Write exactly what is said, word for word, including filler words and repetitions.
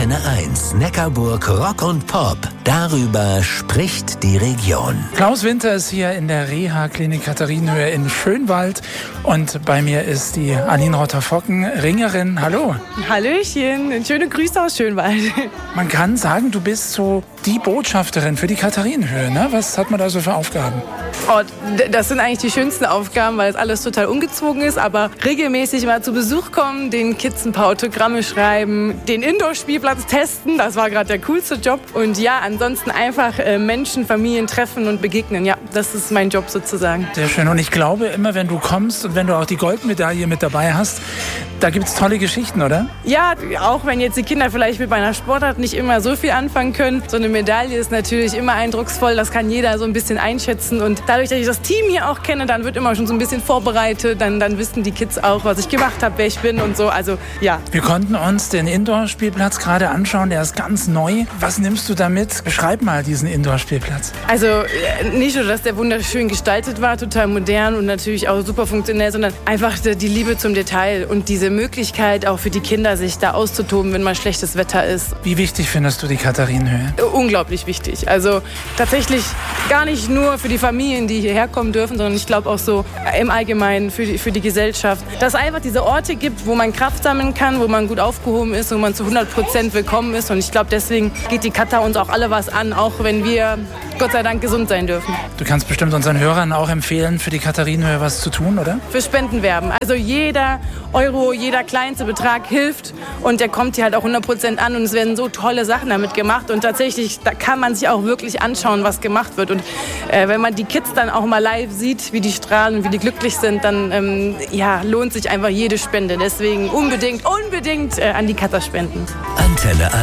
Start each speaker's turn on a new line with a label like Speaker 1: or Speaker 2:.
Speaker 1: Antenne eins, Neckarburg Rock und Pop. Darüber spricht die Region.
Speaker 2: Klaus Winter ist hier in der Reha-Klinik Katharinenhöhe in Schönwald. Und bei mir ist die Aline Rotter-Focken, Ringerin. Hallo.
Speaker 3: Hallöchen, schöne Grüße aus Schönwald.
Speaker 2: Man kann sagen, du bist so die Botschafterin für die Katharinenhöhe, ne? Was hat man da so für Aufgaben?
Speaker 3: Oh, das sind eigentlich die schönsten Aufgaben, weil es alles total ungezwungen ist, aber regelmäßig mal zu Besuch kommen, den Kids ein paar Autogramme schreiben, den Indoor-Spielplatz testen, das war gerade der coolste Job. Und ja, ansonsten einfach äh, Menschen, Familien treffen und begegnen. Ja, das ist mein Job sozusagen.
Speaker 2: Sehr schön. Und ich glaube, immer wenn du kommst und wenn du auch die Goldmedaille mit dabei hast, da gibt es tolle Geschichten, oder?
Speaker 3: Ja, auch wenn jetzt die Kinder vielleicht mit meiner Sportart nicht immer so viel anfangen können. So eine Medaille ist natürlich immer eindrucksvoll, das kann jeder so ein bisschen einschätzen. Und dadurch, dass ich das Team hier auch kenne, dann wird immer schon so ein bisschen vorbereitet. Dann, dann wissen die Kids auch, was ich gemacht habe, wer ich bin und so. Also, ja.
Speaker 2: Wir konnten uns den Indoor-Spielplatz gerade anschauen, der ist ganz neu. Was nimmst du da mit? Beschreib mal diesen Indoor-Spielplatz.
Speaker 3: Also nicht nur, dass der wunderschön gestaltet war, total modern und natürlich auch super funktionell, sondern einfach die Liebe zum Detail und diese Möglichkeit auch für die Kinder, sich da auszutoben, wenn mal schlechtes Wetter ist.
Speaker 2: Wie wichtig findest du die Katharinenhöhe?
Speaker 3: Unglaublich wichtig. Also tatsächlich gar nicht nur für die Familien, die hierher kommen dürfen, sondern ich glaube auch so im Allgemeinen für die, für die Gesellschaft. Dass es einfach diese Orte gibt, wo man Kraft sammeln kann, wo man gut aufgehoben ist, wo man zu hundert Prozent willkommen ist. Und ich glaube, deswegen geht die Kata uns auch alle was an, auch wenn wir Gott sei Dank gesund sein dürfen.
Speaker 2: Du kannst bestimmt unseren Hörern auch empfehlen, für die Katharinenhöhe was zu tun, oder?
Speaker 3: Für Spenden werben. Also jeder Euro, jeder kleinste Betrag hilft und der kommt hier halt auch hundert Prozent an und es werden so tolle Sachen damit gemacht und tatsächlich, da kann man sich auch wirklich anschauen, was gemacht wird und äh, wenn man die Kids dann auch mal live sieht, wie die strahlen und wie die glücklich sind, dann ähm, ja, lohnt sich einfach jede Spende. Deswegen unbedingt, unbedingt äh, an die Kata spenden.
Speaker 1: Antenne